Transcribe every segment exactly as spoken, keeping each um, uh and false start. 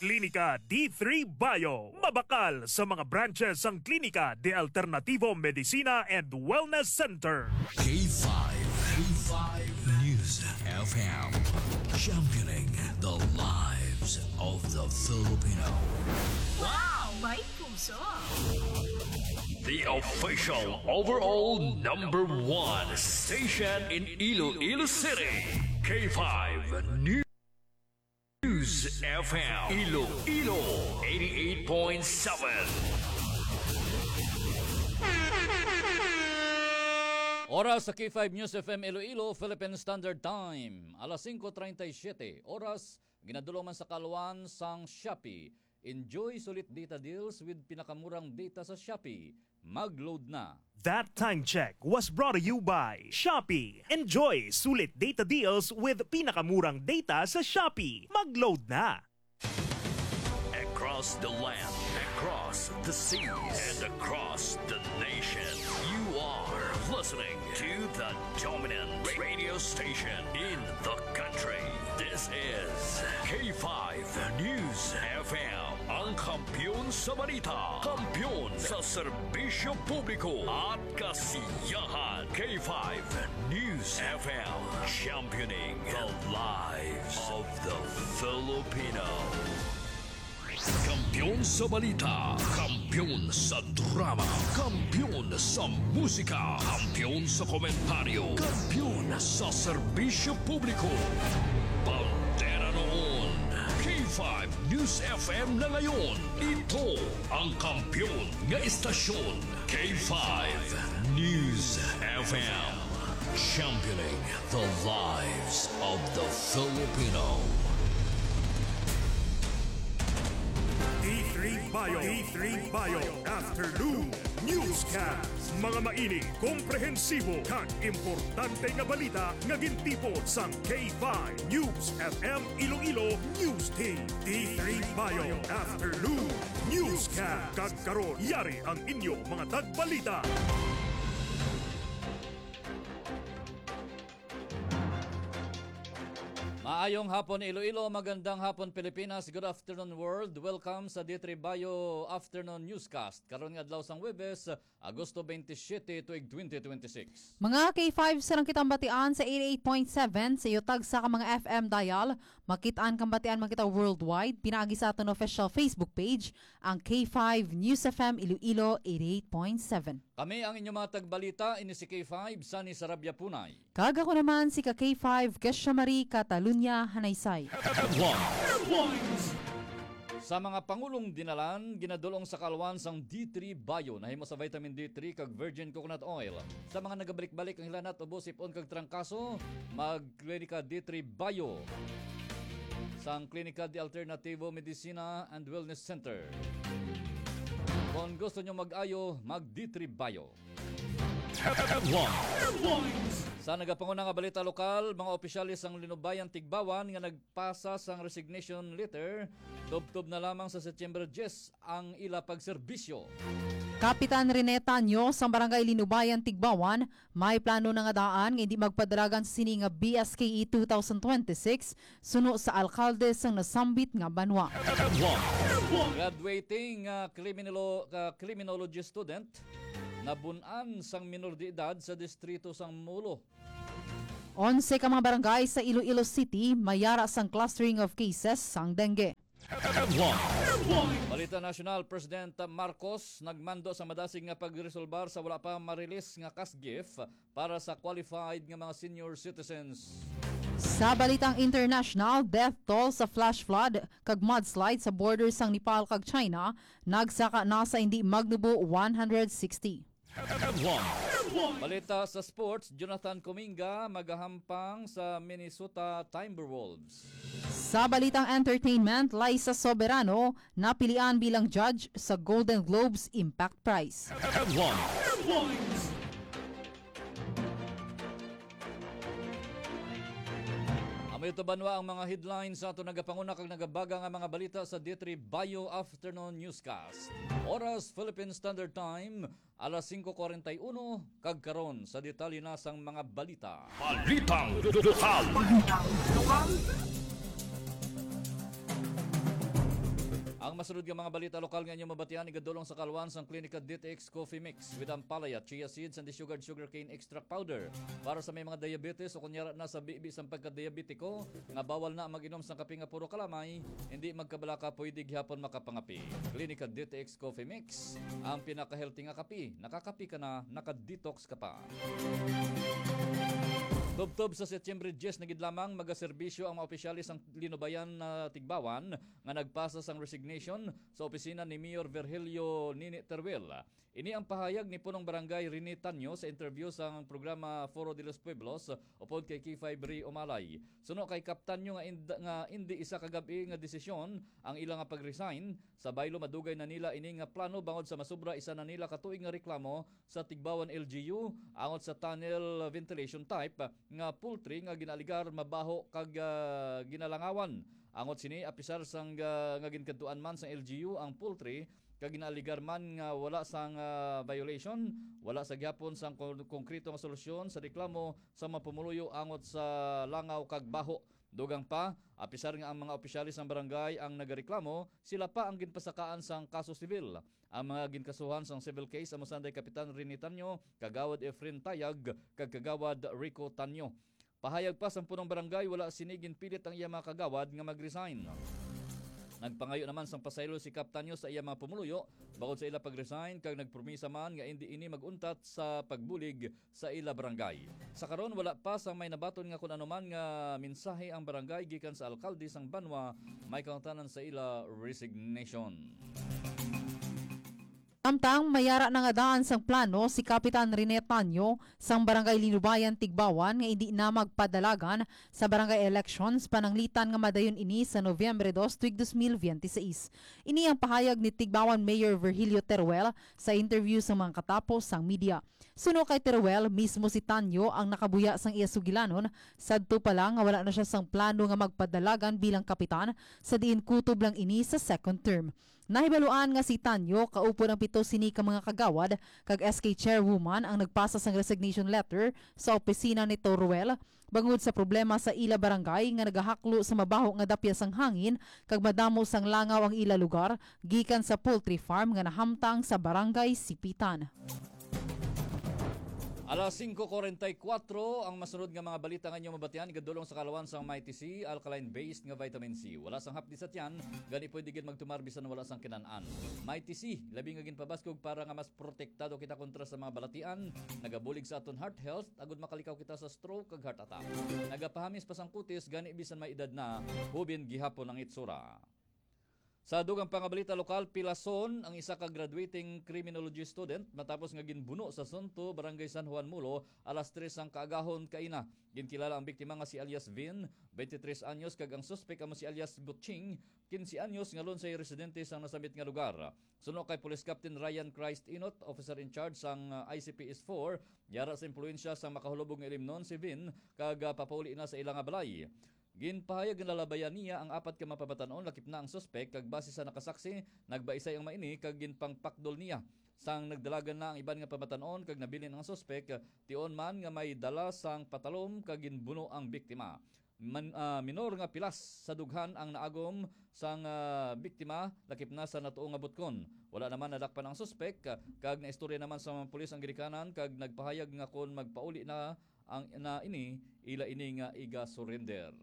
Klinika D three Bio. Mabakal sa mga branches ang Klinika de Alternativo Medicina and Wellness Center. K five. K five News F M. Championing the lives of the Filipino. Wow! May puso! The official overall number one station in Iloilo City. K five News F M. Iloilo eighty-eight point seven. Oras sa K five News F M Iloilo, Philippine Standard Time. alas singko treinta y siete. Oras, ginadulungan sa kaluan sang Shopee. Enjoy sulit data deals with pinakamurang data sa Shopee. Mag-load na. That time check was brought to you by Shopee. Enjoy sulit data deals with pinakamurang data sa Shopee. Mag-load na. Across the land, across the seas, and across the nation, you are listening to the dominant radio station in the country. This is K five News F M. Ang kampiyon sa balita, kampiyon sa serbisyo publiko at kasiyahan. K five News F M. Championing the lives of the Filipino. Kampiyon sa balita, kampiyon sa drama, kampiyon sa musika, kampiyon sa komentaryo, kampiyon sa serbisyo publiko. Bandera noon, K five News F M na ngayon. Ito ang kampiyon nga istasyon, K five News F M. Championing the lives of the Filipino. D three Bio. D three Bio. Afternoon Newscast. Mga mainit, komprehensibo, kag importante nga balita nga gintipon sa K five News F M Iloilo News Team. D three Bio. Afternoon Newscast. Kag karon yari ang inyo mga tagbalita. Maayong hapon Iloilo, magandang hapon Pilipinas, good afternoon world. Welcome sa D three Bio Afternoon Newscast. Karon nga adlaw sang Huwebes, Agosto twenty-seven, tuig twenty twenty-six. Mga K five sarang kitang batian sa eighty-eight point seven sa iyotag sa ka mga F M dial. Makitaan kang batian makita worldwide. Pinagi sa aton official Facebook page, ang K five News F M Iloilo eighty-eight point seven. Kami ang inyong mga tagbalita, ini si K five, Sunny Sarabia Punay. Kaga ko naman si ka K five Kesha Marie Catalunya Hanaysay. Sa mga pangulong dinalan, ginadulong sa kalwan sang D three Bio, nahimo sa vitamin D three kag virgin coconut oil. Sa mga nagabalik-balik ang hilanat o sipon kag trangkaso, mag-Klinika D three Bio sang Klinika de Alternativo Medicina and Wellness Center. Kung gusto nyo mag-ayo, mag-D three Bio. Sa nagapangunang nga balita lokal, mga opisyalis ang Linubayan Tigbawan nga nagpasa sang resignation letter, tubtob na lamang sa September tenth ang ila pagserbisyo. Kapitan Reneta Nyos sa Barangay Linubayan Tigbawan, may plano na nga daan nga hindi magpadaragan sa sini nga B S K E twenty twenty-six suno sa alkalde sang nasambit nga banwa. Graduating uh, criminalo, uh, criminology student nabunan sang minor de edad sa distrito sang Mulo. Onse ka mga barangay sa Iloilo City mayara sang clustering of cases sang dengue. Balita National, President Marcos nagmando sa madasig nga pagresolbar sa wala pa marilis nga cash gift para sa qualified nga mga senior citizens. Sa balitang international, death toll sa flash flood kag mudslide sa border sang Nepal kag China nagsaka na sa hindi magnubo one hundred sixty. Balita sa sports, Jonathan Kuminga magahampang sa Minnesota Timberwolves. Sa balitang entertainment, Liza Soberano napilian bilang judge sa Golden Globes Impact Prize. Amoy ito banwa ang mga headlines sa ito nagapanguna kag nagabaga nga mga balita sa D three Bio Afternoon Newscast. Oras Philippine Standard Time, alas singko kuwarenta y uno, kag karon sa detalye na sang mga balita. Balitang lokal. masunod nga mga balita lokal nga inyo mabatian igadulong sa kalwan sang Klinika D T X Coffee Mix with ampalaya, chia seeds and sugared sugarcane extract powder para sa may mga diabetes o kunyara na sa bibi sang pagka-diabetiko nga bawal na mag-inom sang kape nga puro kalamay, hindi magkabalaka pwede gihapon makapangapi. Klinika D T X Coffee Mix ang pinaka-healthy nga kape. Nakakapi ka na, naka-detox ka pa. Tubtob sa Setyembre diyes na gid lamang magaserbisyo ang mga opisyalis sang Linubayan na Tigbawan nga nagpasa sang resignation sa opisina ni Mayor Virgilio Nini Teruel. Ini ang pahayag ni punong barangay Rene Tanyo sa interview sa programa Foro de los Pueblos upod kay K five Ray Umalay. Suno kay Kaptanyo nga, ind- nga hindi isa kagabi nga desisyon ang ilang nga pag-resign sa baylo madugay na nila ini nga plano bangod sa masubra isa na nila katuig nga reklamo sa Tigbawan L G U angot sa tunnel ventilation type nga poultry nga ginaligar mabaho kag uh, ginalangawan. Angot sini apisar sang uh, nga ginkantuan man sa L G U ang poultry kag ginaligar man nga wala sang uh, violation, wala sa gyapon sang konkreto nga solusyon sa reklamo sa mapumuluyo angot sa langaw kag baho. Dugang pa, apisar nga ang mga opisyalis ng barangay ang nagareklamo, sila pa ang ginpasakaan sang kaso sibil. Ang mga ginkasuhan sang civil case amo sanday Kapitan Rene Tanyo, Kagawad Efren Tayag, kag Kagawad Rico Tanyo. Pahayag pa sang punong barangay wala sinigin pilit ang iya mga kagawad nga mag-resign. Nagpangayo naman sang pasaylo si Kaptanyo sa iya mga pumuluyo bangod sa ila pag-resign kag nagpromisa man nga hindi ini maguntat sa pagbulig sa ila barangay. Sa karon wala pa sang may nabaton nga kun anuman nga mensahe ang barangay gikan sa alkalde sang Banwa may kaungtanan sa ila resignation. Samtang mayara na nga daan sang plano si Kapitan Rene Tanyo sang Barangay Linubayan Tigbawan nga hindi na magpadalagan sa barangay elections pananglitan nga madayon ini sa Nobyembre dos tuig dos mil biyentisiis. Ini ang pahayag ni Tigbawan Mayor Virgilio Teruel sa interview sa mga katapos sang media. Suno kay Teruel, mismo si Tanyo ang nakabuya sang iya sugilanon, sadto pa lang nga wala na siya sang plano nga magpadalagan bilang kapitan sa diin kutob lang ini sa second term. Nahibaluan nga si Tanyo, kaupo ng pito sini ka mga kagawad, kag S K Chairwoman ang nagpasa sang resignation letter sa opisina ni Teruel bangod sa problema sa ila barangay nga nagahaklo sa mabaho nga dapya sang hangin kag madamo sang langaw ang ila lugar gikan sa poultry farm nga nahamtang sa barangay Sipitan. Alas singko kuwarenta y kuwatro ang masunod nga mga balita nga inyo mabatian igadulong sa kalawan sang Mighty C, alkaline-based nga vitamin C. Wala sang hapdi sa tiyan, gani pwede gid magtumar bisan wala sang kinaan. Mighty C, labi nga ginpabaskog para nga mas protektado kita kontra sa mga balatian, nagabulig sa aton heart health, agud makalikaw kita sa stroke kag heart attack. Nagapahamis pa sang kutis, gani bisan may edad na, hubin gihapon ang itsura. Sa dugang pangabalita lokal, pilason ang isa ka graduating criminology student matapos nga ginbuno sa Sunto, Barangay San Juan Mulo, alas tres ang kaagahon kaina. Ginkilala ang biktima nga si alias Vin, twenty-tres anyos, kag ang suspek amo si alias Butching, fifteen anyos, ngalon sa residente sang nasabit nga lugar. Suno kay Police Captain Ryan Christ Inot, officer in charge sang uh, I C P S four, yara sa impluensya sang makahulubog nga ilimnon si Vin, kag uh, papauli na sa ilang balay. Ginpahayag nga lalabayan niya ang apat ka mapabatanon, lakip na ang suspek kag base sa nakasaksi nagbaisay ang maini kag ginpangpakdol niya. Sang nagdalagan na ang iban nga pabatanon kag nabilin ang suspek, tion man nga may dala sang patalom kag ginbuno ang biktima. Man, uh, minor nga pilas sa dughan ang naagom sang uh, biktima, lakip na sa natuong nga butkon. Wala naman nadakpan ang suspek kag naistorya naman sa mga pulis ang girikanan kag nagpahayag nga kon magpauli na ang na ini ila ini nga iga surrender.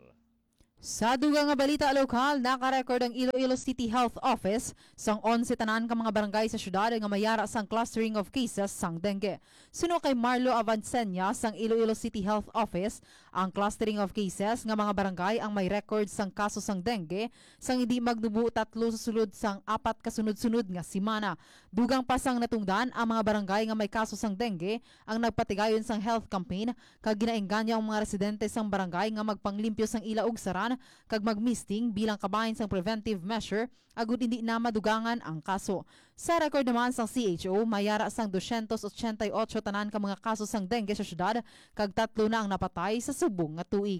Sa dugang nga balita lokal, nakarecord ang Iloilo City Health Office sang onse tanan ka mga barangay sa syudad nga mayara sang clustering of cases sang dengue. Suno kay Marlo Avancenia sang Iloilo City Health Office, ang clustering of cases nga mga barangay ang may record sang kaso sang dengue sang hindi magnubo tatlo sa sulod sang apat kasunod-sunod nga simana. Dugang pasang natungdan ang mga barangay nga may kaso sang dengue ang nagpatigayon sang health campaign kag ginaengganyo ang mga residente sang barangay nga magpanglimpyo sang ila ug saran kag magmisting bilang kabahin sang preventive measure agud hindi na madugangan ang kaso. Sa record naman sang C H O, mayara sang two hundred eighty-eight tanan ka mga kaso sang dengue sa syudad kag tatlo na ang napatay sa subong nga tuig.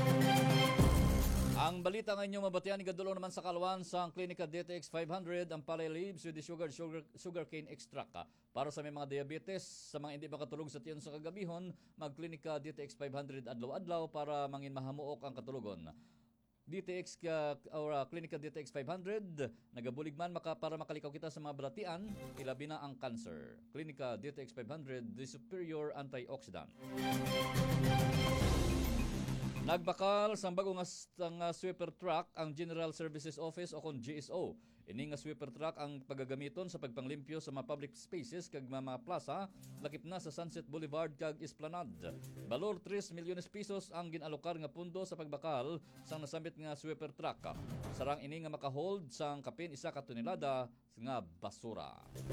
Ang balita nga inyo mabatian igadulong naman sa kalwan sa Klinika D T X five hundred ang palay leaves with the sugar, sugar, sugarcane extract. Para sa may mga diabetes, sa mga hindi makatulog sa tiyon sa kagabihon, mag Klinika D T X five hundred adlaw-adlaw para mangin mahamuok ang katulugon. D T X ka, or uh, Clinica D T X five hundred, nagabulig man maka, para makalikaw kita sa mga balatian, ilabi na ang cancer. Clinica D T X five hundred, the superior antioxidant. Nagbakal sa bagong nga sweeper truck ang General Services Office o kon G S O. Ini nga sweeper truck ang pagagamiton sa pagpanglimpyo sa mga public spaces kag mga plaza lakip na sa Sunset Boulevard kag Esplanade. Balor tres milyones pesos ang ginalokar nga pundo sa pagbakal sang nasambit nga sweeper truck. Sarang ini nga makahold sang kapin isa ka tonelada nga basura.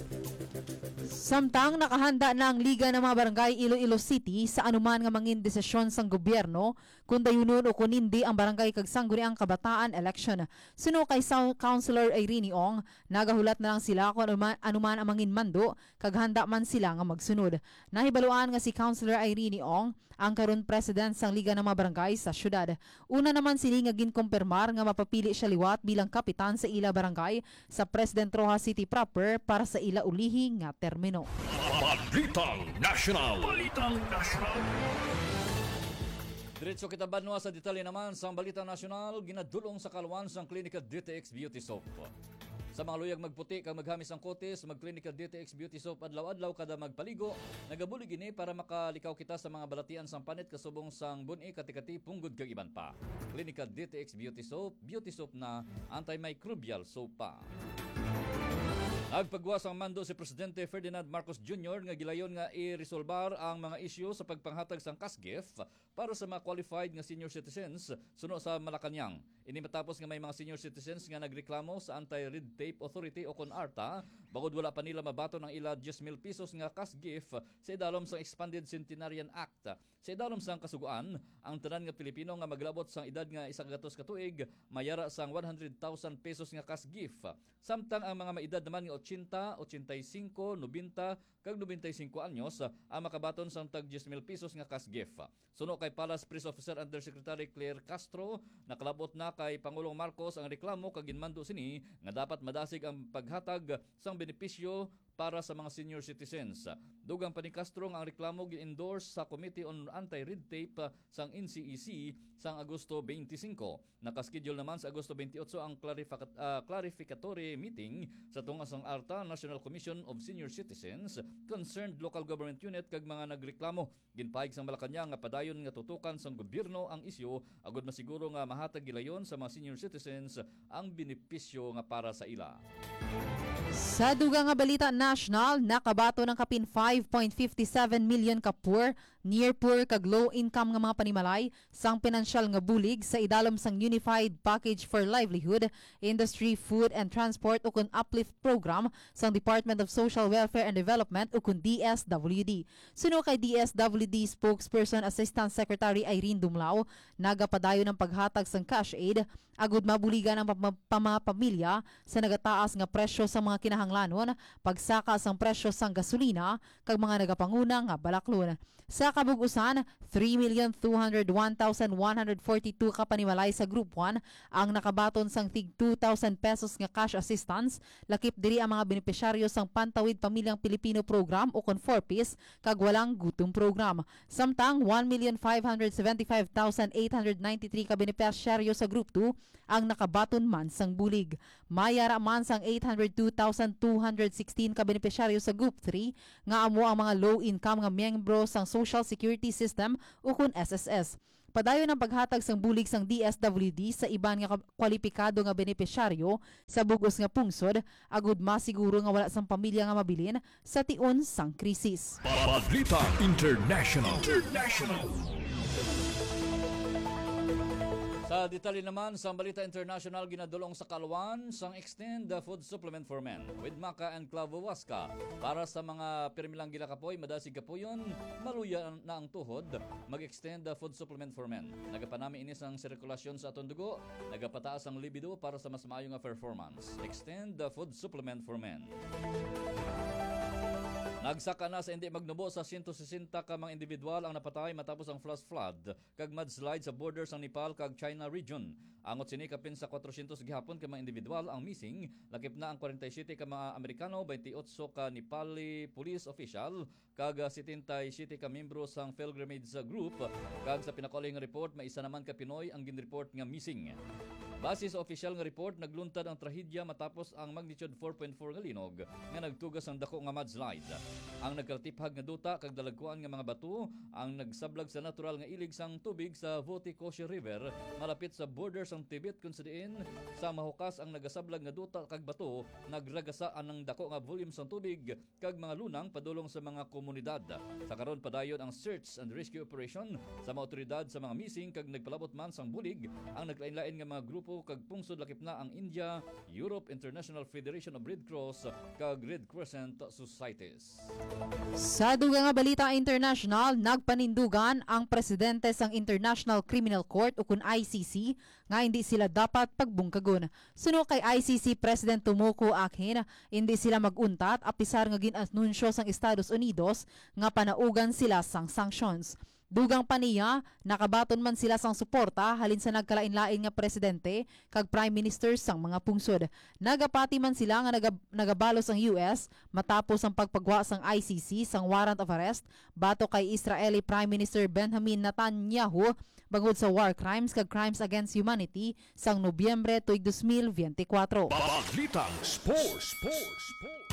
Samtang nakahanda na ang Liga ng mga Barangay Iloilo City sa anuman nga mangin desisyon sang gobyerno kung dayunon o kung hindi ang barangay kag sangguniang kabataan election. Suno kay Councilor Irene Ong, nagahulat na lang sila kung anuman, anuman ang mangin mando kag handa man sila nga magsunod. Nahibaluan nga si Councilor Irene Ong ang karon president sang Liga ng mga Barangay sa syudad. Una naman sili nga ginkumpirmar nga mapapili siya liwat bilang kapitan sa ila barangay sa President Rojas City proper para sa ila ulihi nga termino. Balitang National. Balitang National. Diretso kita banwa sa detalye naman sa Balitang National, ginadulong sa kalwan sang Clinica D T X Beauty Soap. Sa mga luyag magputi kang maghamis ang kotes, mag-Clinica D T X Beauty Soap adlaw-adlaw kada magpaligo, nagabulig ini para makalikaw kita sa mga balatian sang panit kasubong sang buni katikati punggod kag iban pa. Clinica D T X Beauty Soap, beauty soap na antimicrobial soap pa. Nagpagwas ang mando si Presidente Ferdinand Marcos Junior nga gilayon nga i-resolbar ang mga isyu sa pagpanghatag sang cash gift para sa mga qualified nga senior citizens suno sa Malacañang. Ini matapos nga may mga senior citizens nga nagreklamo sa Anti-Red Tape Authority o kon ARTA bagod wala pa nila mabato ng ila ten mil pesos nga cash gift sa idalom sang Expanded Centenarian Act. Sa idalom sang kasuguan, ang tanan nga Pilipino nga maglabot sang edad nga isang gatos ka tuig mayara sang one hundred thousand pesos nga cash gift. Samtang ang mga maedad naman nga eighty, eighty-five, ninety kag ninety-five anyos ang makabaton sang tag ten mil pesos nga cash gift. Suno kay Palace Press Officer Undersecretary Claire Castro, nakalabot na kay Pangulong Marcos ang reklamo kag ginmando sini nga dapat madasig ang paghatag sang benepisyo para sa mga senior citizens. Dugang pa ni Castro ang reklamo gi-endorse sa Committee on Anti-Red Tape sang N C E C sang Agosto twenty-five. Nakaschedule naman sa Agosto twenty-eight ang clarific- uh, clarificatory meeting sa tunga sang ARTA, National Commission of Senior Citizens, concerned local government unit kag mga nagreklamo. Ginpahig sang Malacañang nga padayon nga tutukan sang gobyerno ang isyu agud masiguro nga mahatag gilayon sa mga senior citizens ang benepisyo nga para sa ila. Sa dugang nga balita national, nakabato ng kapin five point five seven million ka poor, near poor kag low income nga mga panimalay sang pinansyal nga bulig sa idalom sang Unified Package for Livelihood, Industry, Food and Transport o kun Uplift Program sang Department of Social Welfare and Development o kun D S W D. Suno kay D S W D spokesperson Assistant Secretary Irene Dumlao, nagapadayo ng paghatag sang cash aid agud mabuligan ang mga pamilya sa nagataas nga presyo sa mga kinahanglanon, pagsaka sang presyo sang gasolina kag mga nagapanguna nga balaklon. Sa kabug-usan, three million two hundred one thousand one hundred forty-two ka panimalay sa Group one ang nakabaton sang tig two thousand pesos nga cash assistance, lakip diri ang mga benepisyaryo sang Pantawid Pamilyang Pilipino Program o kon four P I S kag Walang Gutom Program. Samtang one million five hundred seventy-five thousand eight hundred ninety-three ka benepisyaryo sa Group two ang nakabaton man sang bulig. Mayara man sang eight hundred two thousand two hundred sixteen ka benepisyaryo sa Group three nga amo ang mga low income nga miyembro sang Social Security System o kun S S S. Padayon ang paghatag sang bulig sang D S W D sa iban nga kwalipikado nga benepisyaryo sa bugos nga pungsod agud masiguro nga wala sang pamilya nga mabilin sa tion sang krisis. Balita International. International. Sa detalye naman sa Balita International, ginadulong sa kalwan sang Extend the Food Supplement for Men with Maca and Clavo Huasca para sa mga pirmilang gilakapoy, madasig kapoyon, maluya na ang tuhod, mag-extend the food supplement for men. Nagapanami inis ang sirkulasyon sa atong dugo, nagapataas ang libido para sa mas maayo nga performance. Extend the food supplement for men. Nagsaka na sa hindi magnubo sa one hundred sixty ka mga individual ang napatay matapos ang flash flood kag mudslide sa borders ng Nepal kag China region. Angot sini kapin sa four hundred gihapon ka mga individual ang missing, lakip na ang forty-seven ka mga Amerikano, twenty-eight ka Nepali police official kag seventy-seven ka miyembro sang pilgrimage group kag sa pinakaling report may isa naman ka Pinoy ang ginreport nga missing. Base sa official nga report, nagluntad ang trahedya matapos ang magnitude four point four nga linog nga nagtugas ang dako nga mudslide. Ang nagkaltiphag nga duta kag dalagkuan nga mga bato ang nagsablag sa natural nga ilig sang tubig sa Votikoshi River malapit sa borders ng Tibet kung sa diin sa mahukas ang nagasablag nga duta kag bato nagragasaan ng dako nga volume sang tubig kag mga lunang padulong sa mga komunidad. Sa karon padayon ang search and rescue operation sa mga otoridad sa mga missing kag nagpalabot man sang bulig ang naglain-lain nga mga grupo kag pungsod lakip na ang India, Europe International Federation of Red Cross kag Red Crescent Societies. Sa dugang nga balita international, nagpanindugan ang presidente sang International Criminal Court o kun I C C nga hindi sila dapat pagbungkagon. Suno kay I C C President Tomoko Akin, hindi sila maguntat apisar nga ginanunsyo sang Estados Unidos nga panaugan sila sang sanctions. Dugang pa niya, nakabaton man sila sang suporta halin sa nagkalain-lain nga presidente kag prime minister sang mga pungsod. Nagapati man sila nga nagab- nagabalos ang U S matapos ang pagpagwa sang I C C sang warrant of arrest bato kay Israeli Prime Minister Benjamin Netanyahu bangod sa war crimes kag crimes against humanity sang Nobyembre tuig twenty twenty-four. Balitang Sports. Sports. Sports.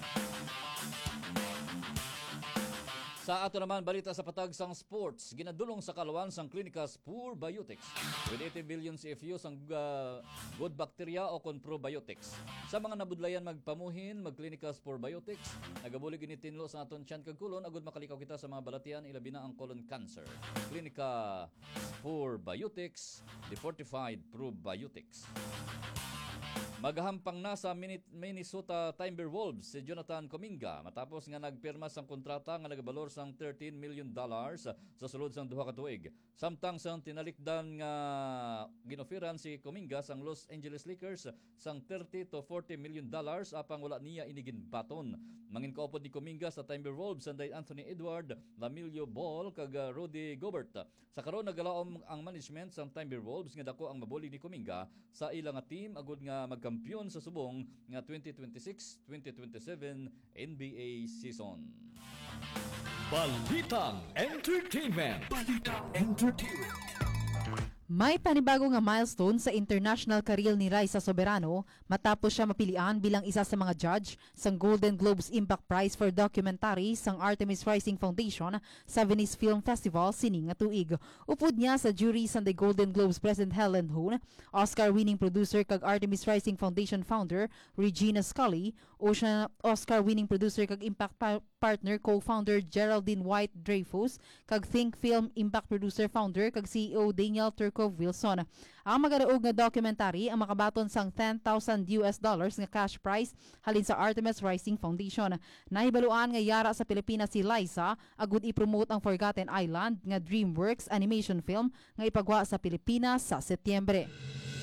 Sa ato naman balita sa patag sang sports, ginadulong sa kalawan sang Clinicas Pure Biotics with eighty billion C F U sang uh, good bacteria o kon probiotics. Sa mga nabudlayan magpamuhin, mag Clinicas Pure Biotics, nagabulig ini tinlo sa aton tiyan kag kulon agud makalikaw kita sa mga balatian ilabi na ang colon cancer. Clinica Pure Biotics, the fortified probiotics. Maghahampang na sa Minnesota Timberwolves si Jonathan Kuminga matapos nga nagpirma sang kontrata nga nagabalor sang thirteen million dollars sa sulod sang duha ka tuig. Samtang sang tinalikdan nga ginoferan si Kuminga sang Los Angeles Lakers sang thirty to forty million dollars apang wala niya inigin baton. Mangin kaupod ni Kuminga sa Timberwolves sanday Anthony Edward, Lamilio Ball kag uh, Rudy Gobert. Sa karon nagalaom ang management sang Timberwolves nga dako ang mabulig ni Kuminga sa ilang nga team agud nga mag kampiyon sa subong nga twenty twenty-six twenty twenty-seven N B A season. Balitang Entertainment. Balitang Entertainment. May panibago nga milestone sa international career ni Raisa Soberano matapos siya mapilian bilang isa sa mga judge sang Golden Globes Impact Prize for Documentary sang Artemis Rising Foundation sa Venice Film Festival sining nga tuig. Upod niya sa jury sang the Golden Globes President Helen Hoon, Oscar-winning producer kag Artemis Rising Foundation founder Regina Scully, Oscar-winning producer kag Impact pa- partner co-founder Geraldine White Dreyfus, kag Think Film Impact producer founder kag C E O Daniel Turco Wilson. Ang magadaog nga documentary ang makabaton sang ten thousand U S dollars nga cash prize halin sa Artemis Rising Foundation. Nahibaluan nga yara sa Pilipinas si Liza agud i-promote ang Forgotten Island nga DreamWorks animation film nga ipagwa sa Pilipinas sa Setyembre.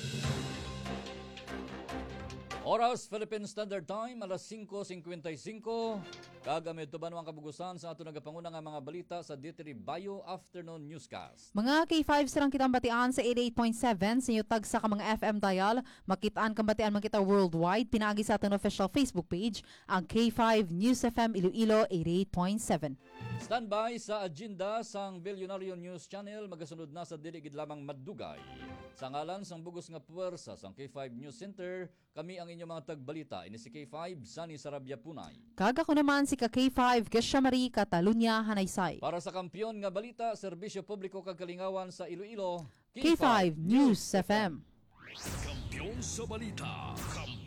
Oras Philippine Standard Time alas five fifty-five. Kagamit tuban ang kabugusan sa ato nagapanguna nga mga balita sa D three Bio Afternoon Newscast. Mga K five sarang kitang batian sa eighty-eight point seven sa inyo tag sa ka mga F M dial. Makitaan kang batian man kita worldwide. Pinaagi sa ating official Facebook page ang K five News F M Iloilo eighty-eight point seven. Standby sa agenda sang Billionario News Channel magasunod na sa diligid lamang madugay. Sa ngalan sang bugos nga puwersa sang K five News Center, kami ang inyong mga tagbalita. Ini si K five, Sunny Sarabia Punay. Kaga ko naman si ka K five, Kesha Marie, Catalunya, Hanaysay. Para sa kampiyon nga balita, serbisyo publiko kag kalingawan sa Iloilo, K five News F M. Kampiyon sa balita.